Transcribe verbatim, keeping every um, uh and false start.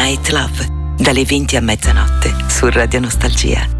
Night Love, dalle venti a mezzanotte su Radio Nostalgia.